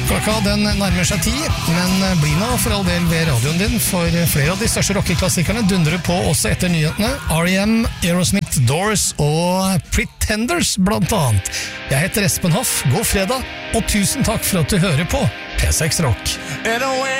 Klokka den nærmer seg 10, men bli nå for all del ved radioen din, for flere av de største rockeklassikerne dundrer på også etter nyhetene. R.E.M., Aerosmith, Doors og Pretenders blant annet. Jeg heter Espen Hoff, god fredag, og tusen takk for at du hører på P6 Rock.